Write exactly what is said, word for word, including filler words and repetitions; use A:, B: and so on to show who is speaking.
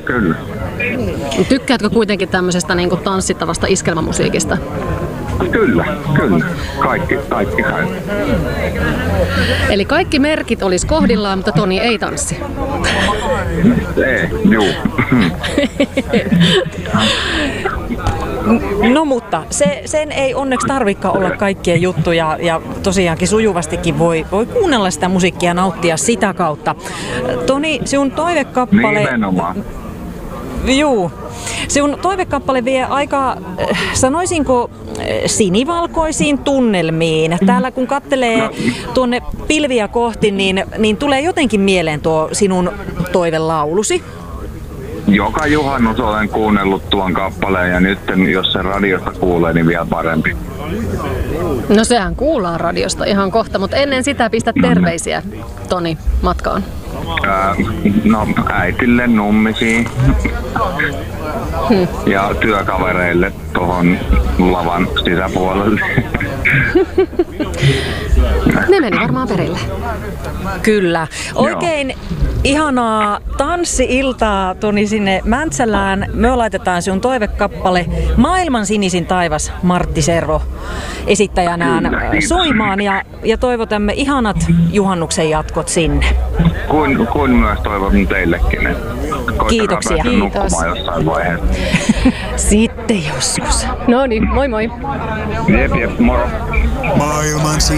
A: kyllä.
B: Tykkäätkö kuitenkin tämmöisestä niin kuin tanssittavasta iskelmämusiikista?
A: Kyllä, kyllä. Kaikki, kaikki käy.
B: Eli kaikki merkit olisi kohdillaan, mutta Toni ei tanssi.
A: Ei, juu.
C: No mutta se, sen ei onneksi tarvikaan olla kaikkien juttuja ja tosiaankin sujuvastikin voi, voi kuunnella sitä musiikkia ja nauttia sitä kautta. Toni, sinun toivekappale...
A: Nimenomaan.
C: Juu. Sinun toivekappale vie aika, sanoisinko, sinivalkoisiin tunnelmiin. Täällä kun katselee tuonne pilviä kohti, niin, niin tulee jotenkin mieleen tuo sinun toivelaulusi.
A: Joka juhannus olen kuunnellut tuon kappaleen ja nyt jos se radiosta kuulee, niin vielä parempi.
B: No sehän kuullaan radiosta ihan kohta, mutta ennen sitä pistä terveisiä, Toni, matkaan.
A: Ää, no äitille, nummisiin
B: Hmm.
A: ja työkavereille tuohon lavan sisäpuolelle.
B: Ne meni varmaan perille.
C: Kyllä. Oikein Joo. ihanaa tanssi-iltaa, Toni, sinne Mäntsälään. Me laitetaan sinun toivekappale Maailman sinisin taivas Martti Servo esittäjänään
A: Kyllä,
C: soimaan ja, ja toivotamme ihanat juhannuksen jatkot sinne.
A: Kuin, kuin myös toivon teillekin, että
C: kiitoksia.
A: Kiitos. Jossain vaiheessa.
C: Sitten joskus.
B: No niin, moi moi.
A: Jep, jep, moro.
D: Maailman